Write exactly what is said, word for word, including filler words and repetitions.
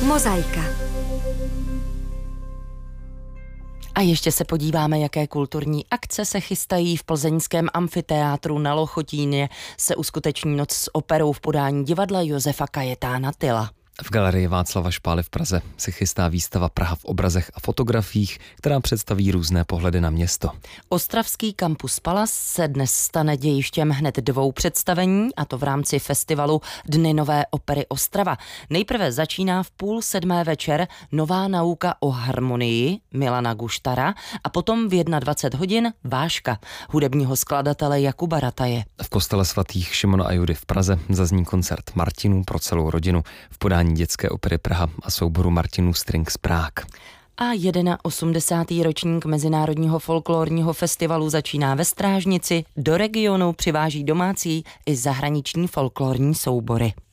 Mozaika. A ještě se podíváme, jaké kulturní akce se chystají. V plzeňském amfiteátru na Lochotíně se uskuteční noc s operou v podání divadla Josefa Kajetána Tyla. V galerii Václava Špály v Praze se chystá výstava Praha v obrazech a fotografiích, která představí různé pohledy na město. Ostravský Campus Palace se dnes stane dějištěm hned dvou představení, a to v rámci festivalu Dny nové opery Ostrava. Nejprve začíná v půl sedmé večer Nová nauka o harmonii Milana Guštara a potom v dvacet jedna hodin Váška hudebního skladatele Jakuba Rataje. V kostele svatých Šimona a Judy v Praze zazní koncert Martinů pro celou rodinu v podání dětské opery Praha a souboru Martinů Strings Prague. A osmdesátý první ročník Mezinárodního folklorního festivalu začíná ve Strážnici. Do regionu přiváží domácí i zahraniční folklorní soubory.